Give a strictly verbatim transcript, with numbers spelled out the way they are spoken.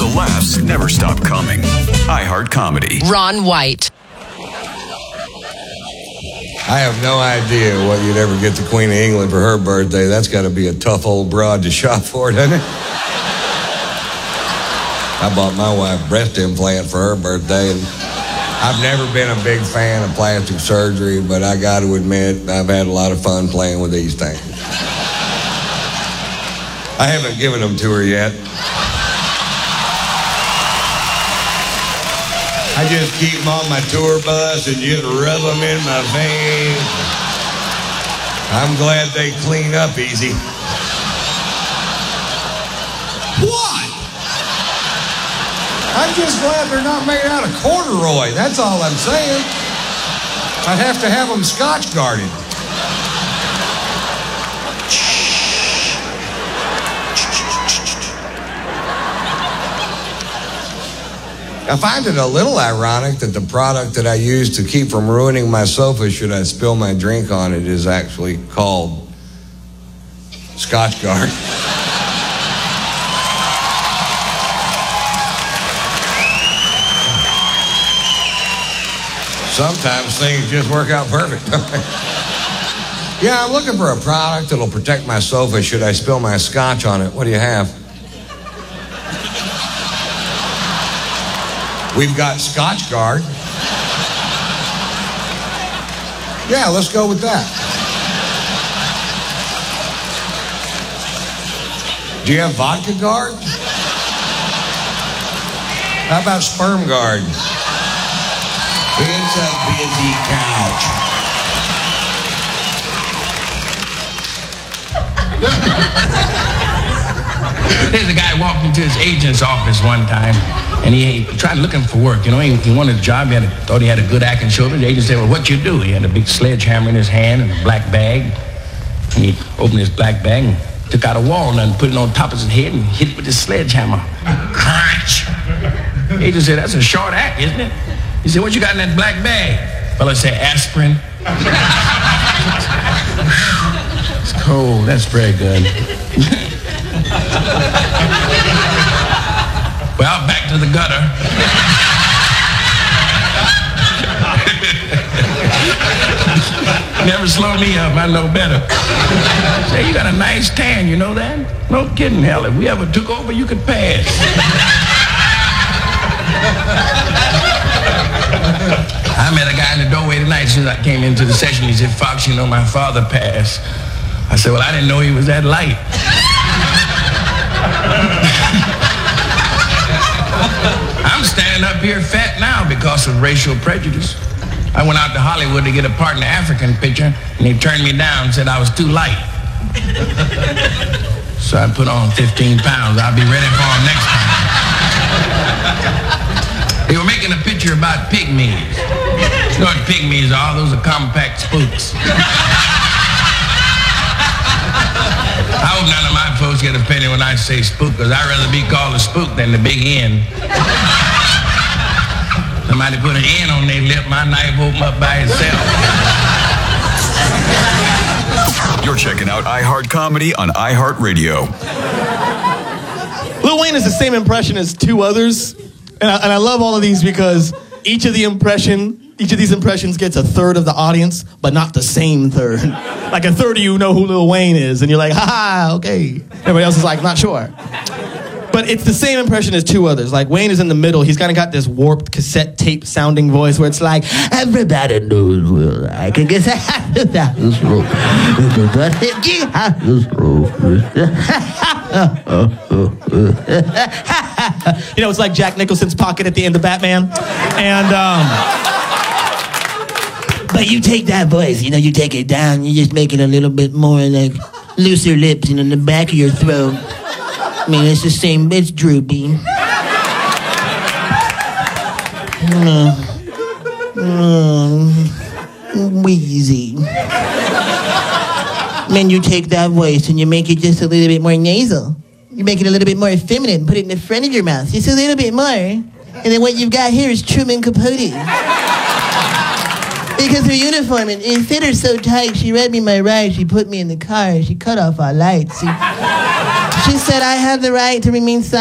laughs never stop coming. iHeart Comedy. Ron White. I have no idea what you'd ever get the Queen of England for her birthday. That's got to be a tough old broad to shop for, doesn't it? I bought my wife a breast implant for her birthday, and I've never been a big fan of plastic surgery, but I got to admit, I've had a lot of fun playing with these things. I haven't given them to her yet. I just keep them on my tour bus and just rub them in my face. I'm glad they clean up easy. What? I'm just glad they're not made out of corduroy. That's all I'm saying. I'd have to have them Scotch guarded. I find it a little ironic that the product that I use to keep from ruining my sofa should I spill my drink on it is actually called Scotch Guard. Sometimes things just work out perfect. Yeah, I'm looking for a product that'll protect my sofa should I spill my scotch on it. What do you have? We've got Scotch Guard. Yeah, let's go with that. Do you have Vodka Guard? How about Sperm Guard? It's a busy couch. There's a guy walked into his agent's office one time, and he, he tried looking for work. You know, he, he wanted a job. He had a, thought he had a good acting shoulder. The agent said, well, what you do? He had a big sledgehammer in his hand and a black bag. And he opened his black bag and took out a walnut and put it on top of his head and hit it with his sledgehammer. Crunch! The agent said, that's a short act, isn't it? He said, what you got in that black bag? Fella said, aspirin. It's cold. That's very good. Well, back to the gutter. Never slow me up. I know better. Say, you got a nice tan. You know that? No kidding, hell. If we ever took over, you could pass. I met a guy in the doorway tonight. As soon as I came into the session, he said, Fox, you know, my father passed. I said, well, I didn't know he was that light. I'm standing up here fat now because of racial prejudice. I went out to Hollywood to get a part in the African picture, and he turned me down and said I was too light. So I put on fifteen pounds. I'll be ready for him next time. They were making a picture about pygmies. You know what pygmies are? Those are compact spooks. I hope none of my folks get offended when I say spook, because I'd rather be called a spook than the big N. Somebody put an N on their lip, my knife opened up by itself. You're checking out iHeart Comedy on iHeartRadio. Lil Wayne is the same impression as two others, and I, and I love all of these because each of the impression, each of these impressions gets a third of the audience, but not the same third. Like a third of you know who Lil Wayne is, and you're like, ha ha, okay. Everybody else is like, not sure. But it's the same impression as two others. Like, Wayne is in the middle. He's kind of got this warped cassette tape sounding voice where it's like, everybody knows Will I can get that house roof. You know, it's like Jack Nicholson's pocket at the end of Batman. And, um... But you take that voice, you know, you take it down, you just make it a little bit more like looser lips, you know, in the back of your throat. I mean, it's the same, it's droopy. Mm, mm, wheezy. Then you take that voice and you make it just a little bit more nasal. You make it a little bit more feminine, put it in the front of your mouth, just a little bit more. And then what you've got here is Truman Capote. Because her uniform, it, it fit her so tight, she read me my rights, she put me in the car, she cut off our lights. She, she said I have the right to remain silent.